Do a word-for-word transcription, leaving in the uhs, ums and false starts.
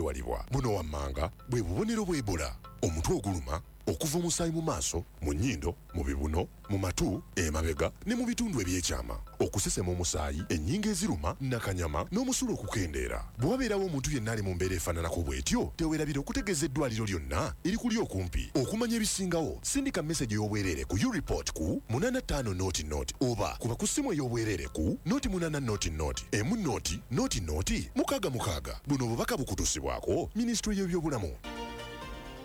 tekiwalibwa. Buno wammanga bwe bubonero bw'Ebola: omutwe oguluma, okuva omusaayi mu maaso, mu nnyindo, mu bibuno, mu matu, emabega ne mu bitundu ebyekyama, okusesema omusaayi, ennyingo eziruma, nakanyama n'omusulo okukendeera. Bwe wabeerawo omuntu yenna ali mu mbeera efaananako bw'etyo, teweerabira okutegeeza eddwaliro lyonna erikuli okumpi. Okumanya ebisingawo, sindika message y'obwereere ku U-report ku munana ttaano nooti nooti oba kuba ku ssimu ey'obwereere ku nooti munana nooti nooti emu nooti nooti nooti mukaaga mukaaga. Buno obubaka bukutuusibwako Minisitule y'ebyobulamu.